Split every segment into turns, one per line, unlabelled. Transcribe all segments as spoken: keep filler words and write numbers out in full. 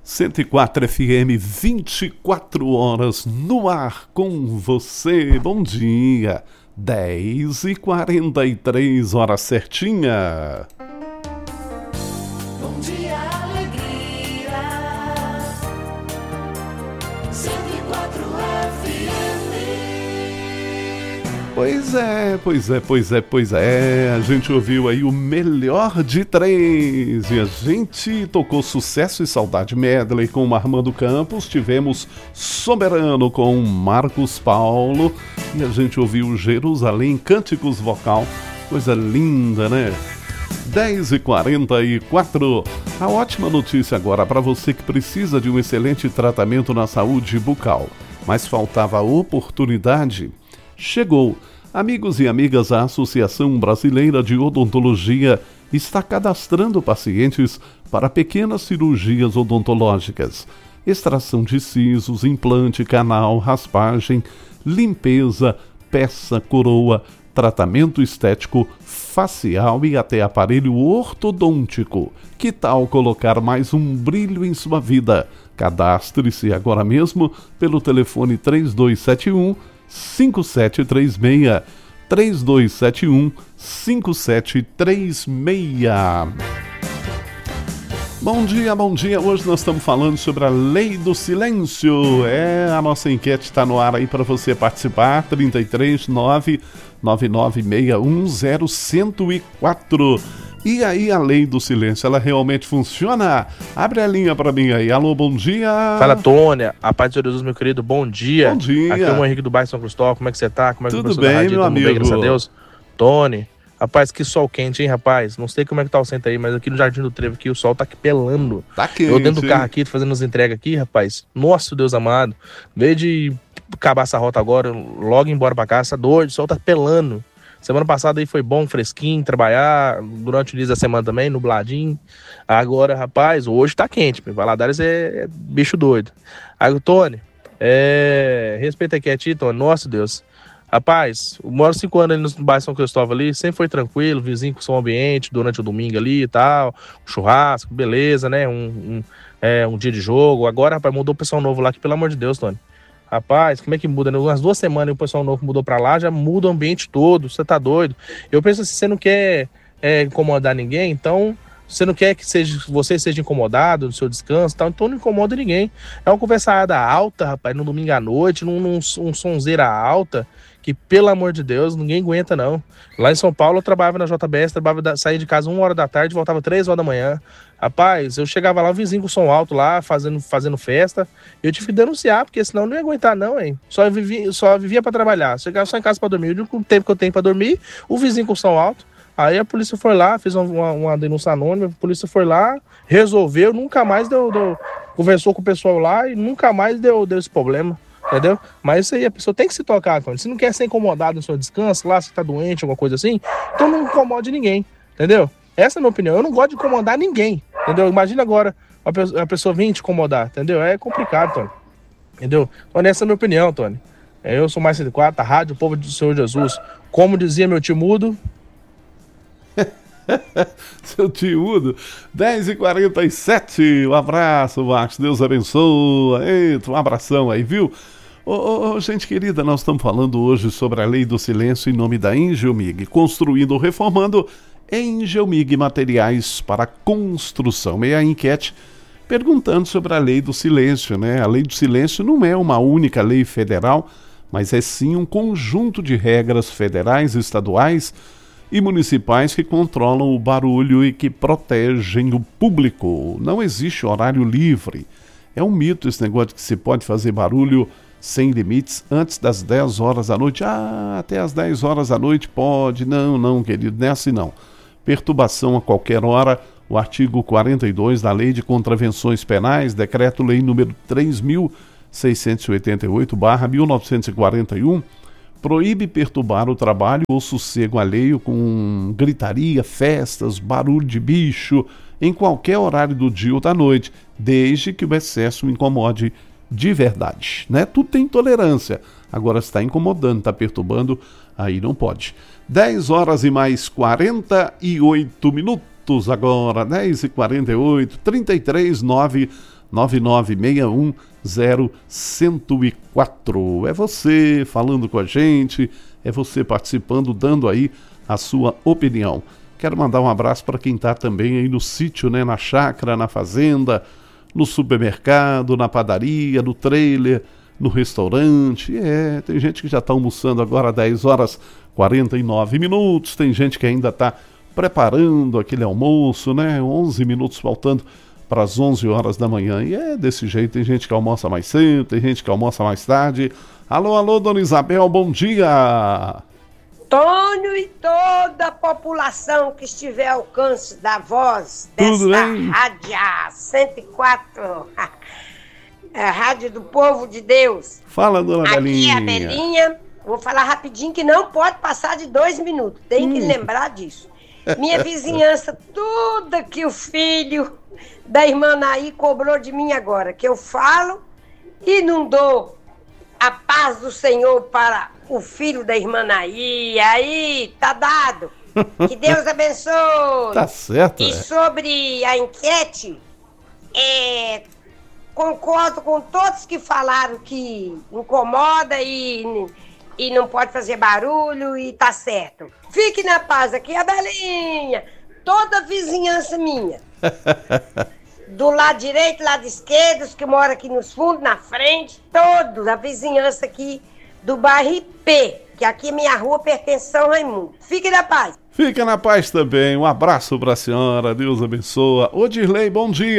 cento e quatro F M, vinte e quatro horas no ar com você. Bom dia, dez e quarenta e três, hora certinha.
Bom dia, alegria, cento e quatro F M.
Pois é, pois é, pois é, pois é, a gente ouviu aí o melhor de três e a gente tocou Sucesso e Saudade Medley com o Armando Campos, tivemos Soberano com Marcos Paulo e a gente ouviu Jerusalém, Cânticos Vocal, coisa linda, né? dez e quarenta e quatro, a ótima notícia agora para você que precisa de um excelente tratamento na saúde bucal, mas faltava oportunidade. Chegou! Amigos e amigas, a Associação Brasileira de Odontologia está cadastrando pacientes para pequenas cirurgias odontológicas, extração de sisos, implante, canal, raspagem, limpeza, peça, coroa, tratamento estético, facial e até aparelho ortodôntico. Que tal colocar mais um brilho em sua vida? Cadastre-se agora mesmo pelo telefone três dois sete um, cinco sete três seis, três dois sete um, cinco sete três seis. Bom dia, bom dia. Hoje nós estamos falando sobre a Lei do Silêncio. É, a nossa enquete está no ar aí para você participar. trinta e três, nove nove nove seis um zero, cento e quatro. E aí, a Lei do Silêncio, ela realmente funciona? Abre a linha pra mim aí. Alô, bom dia.
Fala, Tônia. A paz de Jesus, meu querido. Bom dia.
Bom dia.
Aqui é o Henrique do bairro São Cristóvão. Como é que você tá? Como é que
Tudo
você
bem,
tá?
meu
Tudo
amigo.
bem, graças a Deus. Tony, rapaz, que sol quente, hein, rapaz? Não sei como é que tá o centro aí, mas aqui no Jardim do Trevo, aqui o sol tá aqui pelando.
Tá quente.
Eu dentro do carro aqui, fazendo as entregas aqui, rapaz. Nossa, Deus amado. Em vez de acabar essa rota agora, logo embora pra casa, tá doido, o sol tá pelando. Semana passada aí foi bom, fresquinho, trabalhar, durante o início da semana também, nubladinho. Agora, rapaz, hoje tá quente, Valadares é, é bicho doido. Aí, Tony, é... respeita aqui a ti, Tony, nossa Deus. Rapaz, eu moro cinco anos ali no bairro São Cristóvão ali, sempre foi tranquilo, vizinho com som ambiente durante o domingo ali e tal, churrasco, beleza, né, um, um, é, um dia de jogo. Agora, rapaz, mudou o pessoal novo lá, que pelo amor de Deus, Tony. Rapaz, como é que muda? Umas duas semanas o pessoal novo mudou pra lá, já muda o ambiente todo, você tá doido? Eu penso assim, você não quer é, incomodar ninguém, então você não quer que seja, você seja incomodado no seu descanso, tal, então não incomoda ninguém. É uma conversada alta, rapaz, no domingo à noite, num, num um sonzeira alta, que pelo amor de Deus, ninguém aguenta não. Lá em São Paulo eu trabalhava na J B S, trabalhava da, saía de casa uma hora da tarde, voltava três horas da manhã. Rapaz, eu chegava lá, o vizinho com som alto lá, fazendo, fazendo festa. Eu tive que denunciar, porque senão eu não ia aguentar não, hein. Só vivia, só vivia pra trabalhar, chegava só em casa pra dormir. O único tempo que eu tenho pra dormir, o vizinho com som alto. Aí a polícia foi lá, fez uma, uma denúncia anônima, a polícia foi lá, resolveu, nunca mais deu, deu conversou com o pessoal lá e nunca mais deu, deu esse problema. Entendeu? Mas isso aí, a pessoa tem que se tocar, Tony. Se não quer ser incomodado no seu descanso, lá se tá doente, alguma coisa assim, então não incomode ninguém, entendeu? Essa é a minha opinião. Eu não gosto de incomodar ninguém, entendeu? Imagina agora a pessoa, a pessoa vir te incomodar, entendeu? É complicado, Tony. Entendeu? Então essa é a minha opinião, Tony. Eu sou mais cento e quatro, a rádio, o povo do Senhor Jesus. Como dizia meu tio Mudo...
Seu tio Udo, dez e quarenta e sete, um abraço, Marcos, Deus abençoe. Eita, um abração aí, viu? Ô, ô, ô, gente querida, nós estamos falando hoje sobre a Lei do Silêncio em nome da Engelmig, construindo ou reformando Engelmig Materiais para Construção. E a enquete perguntando sobre a Lei do Silêncio, né? A Lei do Silêncio não é uma única lei federal, mas é sim um conjunto de regras federais, estaduais e municipais que controlam o barulho e que protegem o público. Não existe horário livre. É um mito esse negócio de que se pode fazer barulho sem limites antes das dez horas da noite. Ah, até as dez horas da noite pode. Não, não, querido, não é assim não. Perturbação a qualquer hora. O artigo quarenta e dois da Lei de Contravenções Penais, Decreto-Lei número três mil seiscentos e oitenta e oito barra mil novecentos e quarenta e um, proíbe perturbar o trabalho ou sossego alheio com gritaria, festas, barulho de bicho, em qualquer horário do dia ou da noite, desde que o excesso incomode de verdade, né? Tudo tem tolerância. Agora, se está incomodando, está perturbando, aí não pode. dez horas e mais quarenta e oito minutos agora, dez e quarenta e oito, trinta e três, nove nove nove seis um zero um zero quatro. É você falando com a gente, é você participando, dando aí a sua opinião. Quero mandar um abraço para quem está também aí no sítio, né? Na chácara, na fazenda, no supermercado, na padaria, no trailer, no restaurante. É, tem gente que já está almoçando agora às dez horas e quarenta e nove minutos, tem gente que ainda está preparando aquele almoço, né? onze minutos faltando para as onze horas da manhã. E é desse jeito, tem gente que almoça mais cedo, tem gente que almoça mais tarde. Alô, alô, dona Isabel, bom dia!
Antônio e toda a população que estiver ao alcance da voz
Tudo
dessa
bem?
rádio cento e quatro, a rádio do povo de Deus.
Fala, dona
Aqui
Belinha.
é a Belinha. Vou falar rapidinho que não pode passar de dois minutos. Tem que
Hum.
lembrar disso. Minha vizinhança, tudo que o filho da irmã Naí cobrou de mim agora, que eu falo e não dou a paz do Senhor para o filho da irmã Naí. Aí, tá dado. Que Deus abençoe.
Tá certo,
E
é.
sobre a enquete, é, concordo com todos que falaram que incomoda e, e não pode fazer barulho e tá certo. Fique na paz, aqui é a Belinha, toda a vizinhança minha. Do lado direito, lado esquerdo, os que moram aqui nos fundos, na frente, todos, a vizinhança aqui do bairro I P, que aqui minha rua pertence a São Raimundo. Fique na paz.
Fica na paz também. Um abraço para a senhora. Deus abençoa. Ô, Dirley, bom dia.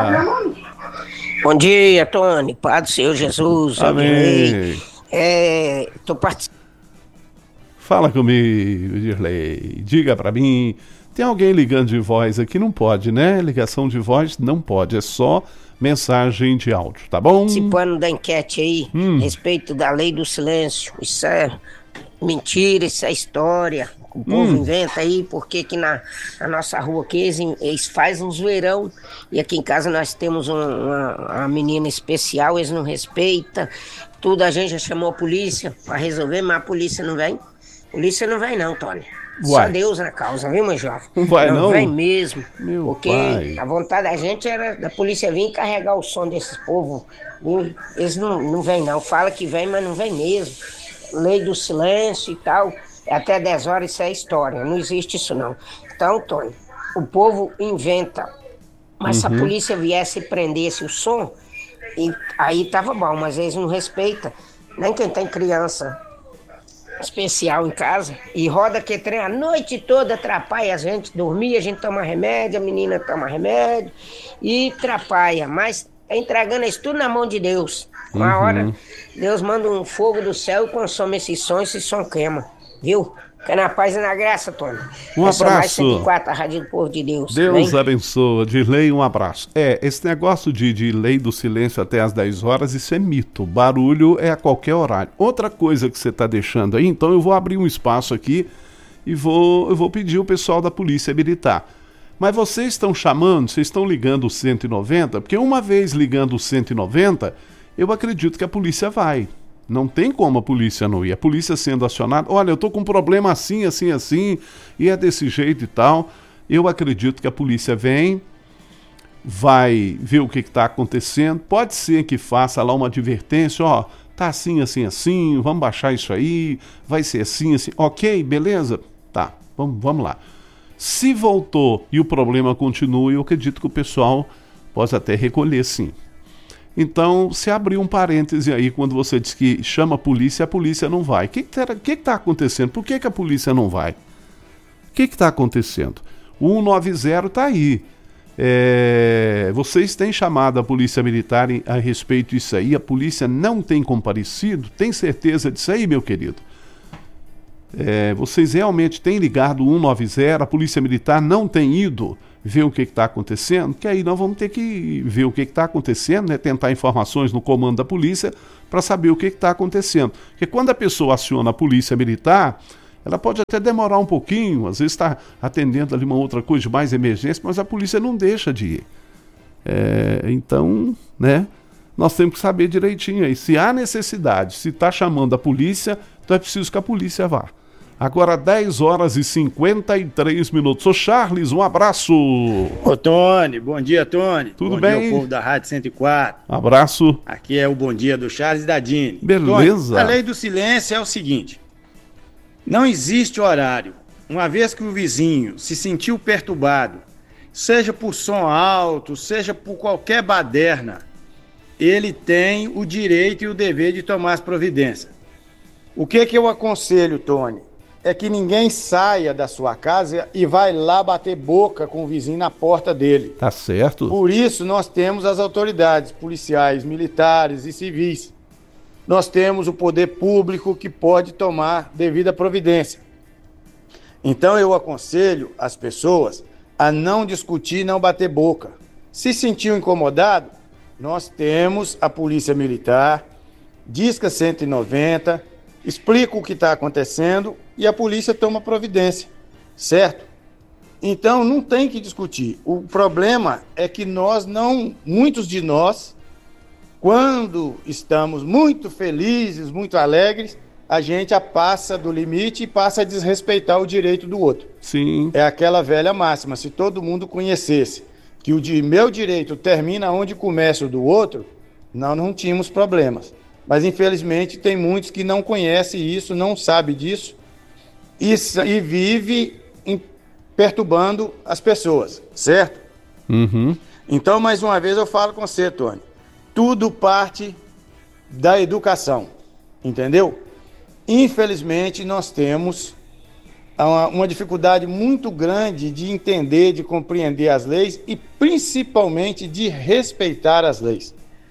Bom dia, Tony. Pai do Senhor Jesus.
Amém.
É, tô participando.
Fala comigo, Dirley. Diga para mim. Tem alguém ligando de voz aqui? Não pode, né? Ligação de voz não pode. É só mensagem de áudio, tá bom?
Participando da enquete aí,
Hum.
a respeito da lei do silêncio. Isso é mentira, isso é história. O povo
Hum.
inventa aí, porque aqui na, na nossa rua aqui eles, eles fazem um zoeirão. E aqui em casa nós temos um- uma, uma menina especial, eles não respeitam. Tudo a gente já chamou a polícia para resolver, mas a polícia não vem. Polícia não vem não, Tony. Só
Uai.
Deus na causa, viu, meu jovem?
Não vai, não?
vem mesmo.
Meu
porque
pai.
a vontade da gente era da polícia vir carregar o som desses povos. viu? Eles não, não vêm não. Fala que vem, mas não vem mesmo. Lei do silêncio e tal. Até dez horas isso é história. Não existe isso não. Então, Tony, o povo inventa. Mas se a polícia viesse e prendesse o som, e aí tava bom, mas eles não respeitam. Nem quem tem criança especial em casa e roda que trem a noite toda, atrapalha a gente dormir, a gente toma remédio, a menina toma remédio e atrapalha, mas tá entregando isso tudo na mão de Deus. Uma hora Deus manda um fogo do céu e consome esse som, esse som queima, viu? Fica na paz e na graça, Tony.
Um
É só mais
abraço.
cento e quatro, a Rádio do Povo de Deus.
Deus
Vem?
abençoa. Dirley, um abraço. É, esse negócio de, de lei do silêncio até às dez horas, isso é mito. Barulho é a qualquer horário. Outra coisa que você está deixando aí, então eu vou abrir um espaço aqui e vou, eu vou pedir o pessoal da Polícia Militar. Mas vocês estão chamando, vocês estão ligando o cento e noventa, porque uma vez ligando o cento e noventa, eu acredito que a polícia vai. Não tem como a polícia não ir. A polícia sendo acionada, olha, eu tô com um problema assim, assim, assim, e é desse jeito e tal. Eu acredito que a polícia vem, vai ver o que está acontecendo. Pode ser que faça lá uma advertência, ó, tá assim, assim, assim, vamos baixar isso aí, vai ser assim, assim. Ok, beleza? Tá, vamos, vamos lá. Se voltou e o problema continua, eu acredito que o pessoal pode até recolher, sim. Então, se abrir um parêntese aí, quando você diz que chama a polícia, a polícia não vai. O que está que que tá acontecendo? Por que, que a polícia não vai? O que está acontecendo? O cento e noventa está aí. É, vocês têm chamado a polícia militar em- a respeito disso aí, a polícia não tem comparecido? Tem certeza disso aí, meu querido? É, vocês realmente têm ligado o cento e noventa, a polícia militar não tem ido ver o que está acontecendo? Que aí nós vamos ter que ver o que está acontecendo, né? Tentar informações no comando da polícia para saber o que está acontecendo. Porque quando a pessoa aciona a polícia militar, ela pode até demorar um pouquinho, às vezes está atendendo ali uma outra coisa de mais emergência, mas a polícia não deixa de ir. É, então, né, nós temos que saber direitinho aí. Se há necessidade, se está chamando a polícia, então é preciso que a polícia vá. Agora dez horas e cinquenta e três minutos. Ô Charles, um abraço.
Ô Tony, bom dia, Tony.
Tudo
bom
bem?
Dia ao povo da Rádio cento e quatro.
Abraço.
Aqui é o bom dia do Charles e da Dini.
Beleza.
Tony, a lei do silêncio é o seguinte: não existe horário. Uma vez que o vizinho se sentiu perturbado, seja por som alto, seja por qualquer baderna, ele tem o direito e o dever de tomar as providências. O que que eu aconselho, Tony? É que ninguém saia da sua casa e vai lá bater boca com o vizinho na porta dele.
Tá certo.
Por isso nós temos as autoridades policiais, militares e civis. Nós temos o poder público que pode tomar devida providência. Então eu aconselho as pessoas a não discutir, não bater boca. Se sentiu incomodado, nós temos a Polícia Militar, disca cento e noventa, explica o que está acontecendo e a polícia toma providência, certo? Então não tem que discutir. O problema é que nós não, muitos de nós, quando estamos muito felizes, muito alegres, a gente a passa do limite e passa a desrespeitar o direito do outro.
Sim.
É aquela velha máxima: se todo mundo conhecesse que o de meu direito termina onde começa o do outro, nós não tínhamos problemas. Mas infelizmente tem muitos que não conhecem isso, não sabem disso e, e vive em, perturbando as pessoas, certo?
Uhum.
Então, mais uma vez eu falo com você, Tony, tudo parte da educação, entendeu? Infelizmente nós temos uma, uma dificuldade muito grande de entender, de compreender as leis e principalmente de respeitar as leis.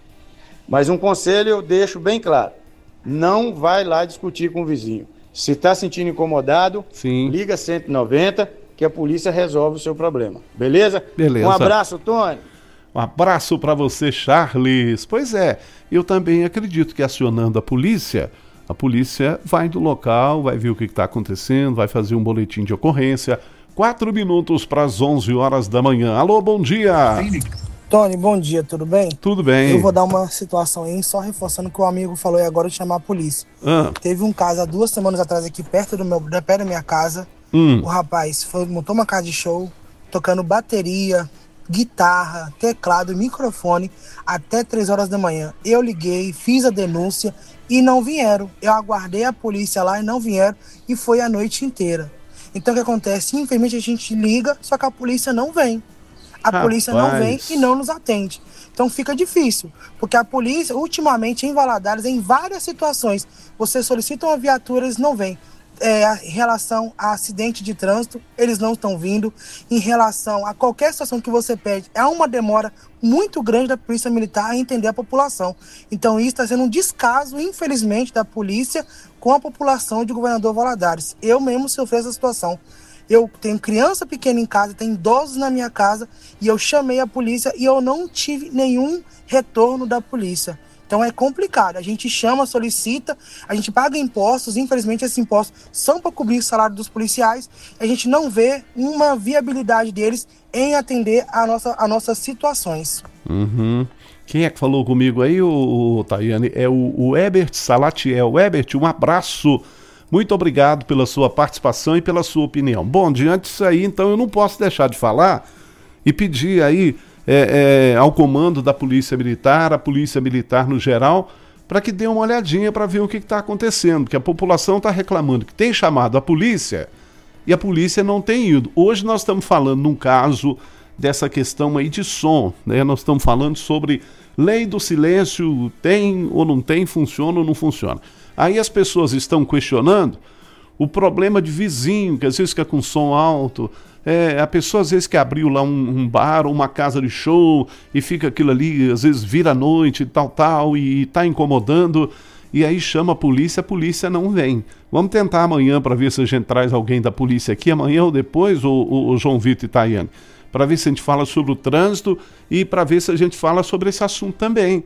Mas um conselho eu deixo bem claro: não vai lá discutir com o vizinho. Se está sentindo incomodado,
Sim.
liga cento e noventa que a polícia resolve o seu problema. Beleza?
Beleza.
Um abraço, Tony.
Um abraço para você, Charles. Pois é, eu também acredito que acionando a polícia, a polícia vai do local, vai ver o que está acontecendo, vai fazer um boletim de ocorrência. Quatro minutos para as onze horas da manhã. Alô, bom dia.
Tony, bom dia, tudo bem?
Tudo bem.
Eu vou dar uma situação aí, só reforçando o que o amigo falou aí agora de chamar a polícia.
Ah.
Teve um caso há duas semanas atrás aqui perto, do meu, perto da minha casa.
Hum.
O rapaz foi, montou uma casa de show, tocando bateria, guitarra, teclado, microfone, até três horas da manhã. Eu liguei, fiz a denúncia e não vieram. Eu aguardei a polícia lá e não vieram, e foi a noite inteira. Então o que acontece? Infelizmente a gente liga, só que a polícia não vem. A
Rapaz.
polícia não vem e não nos atende. Então fica difícil, porque a polícia, ultimamente, em Valadares, em várias situações, você solicita uma viatura, eles não vêm. É, em relação a acidente de trânsito, eles não estão vindo. Em relação a qualquer situação que você pede, é uma demora muito grande da Polícia Militar a entender a população. Então isso está sendo um descaso, infelizmente, da polícia com a população de Governador Valadares. Eu mesmo sofri essa situação. Eu tenho criança pequena em casa, tenho idosos na minha casa, e eu chamei a polícia e eu não tive nenhum retorno da polícia. Então é complicado, a gente chama, solicita, a gente paga impostos, infelizmente esses impostos são para cobrir o salário dos policiais, a gente não vê uma viabilidade deles em atender a nossa, a nossas situações.
Uhum. Quem é que falou comigo aí, o, o Tayane? É o, o Herbert Salatiel. Herbert, um abraço. Muito obrigado pela sua participação e pela sua opinião. Bom, diante disso aí, então, eu não posso deixar de falar e pedir aí é, é, ao comando da Polícia Militar, a Polícia Militar no geral, para que dê uma olhadinha para ver o que está acontecendo, porque a população está reclamando que tem chamado a polícia e a polícia não tem ido. Hoje nós estamos falando num caso dessa questão aí de som, né? Nós estamos falando sobre lei do silêncio, tem ou não tem, funciona ou não funciona. Aí as pessoas estão questionando o problema de vizinho, que às vezes fica com som alto, é, a pessoa às vezes que abriu lá um, um bar ou uma casa de show e fica aquilo ali, às vezes vira à noite e tal, tal, e está incomodando, e aí chama a polícia, a polícia não vem. Vamos tentar amanhã para ver se a gente traz alguém da polícia aqui, amanhã ou depois, o, o, o João Vitor e Tayane, para ver se a gente fala sobre o trânsito e para ver se a gente fala sobre esse assunto também.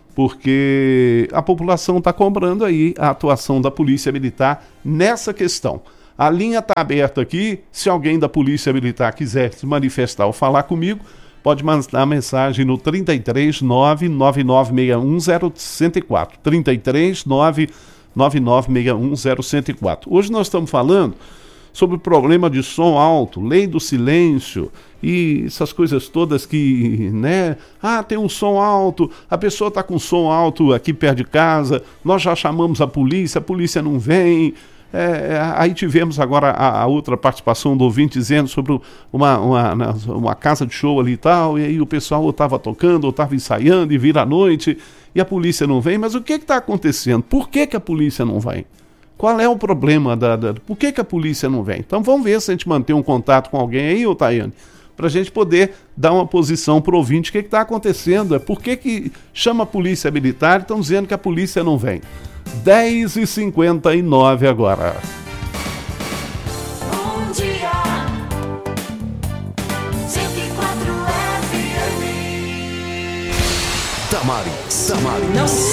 Porque a população está cobrando aí a atuação da Polícia Militar nessa questão. A linha está aberta aqui, se alguém da Polícia Militar quiser se manifestar ou falar comigo, pode mandar mensagem no trinta e três, nove nove nove seis um zero um quatro, trinta e três, nove nove nove seis um zero um zero quatro. Hoje nós estamos falando sobre o problema de som alto, lei do silêncio e essas coisas todas que, né? Ah, tem um som alto, a pessoa está com som alto aqui perto de casa, nós já chamamos a polícia, a polícia não vem. É, aí tivemos agora a, a outra participação do ouvinte dizendo sobre uma, uma, uma casa de show ali e tal, e aí o pessoal estava tocando, ou estava ensaiando e vira à noite, e a polícia não vem. Mas o que está acontecendo? Por que, que a polícia não vem? Qual é o problema? Da, da, por que, que a polícia não vem? Então vamos ver se a gente mantém um contato com alguém aí, ô Tayane, para a gente poder dar uma posição para o ouvinte. O que está acontecendo? É por que, que chama a polícia militar e estão dizendo que a polícia não vem? dez e cinquenta e nove agora.
Bom dia, cento e quatro F M.
Damaris, Damaris.
Não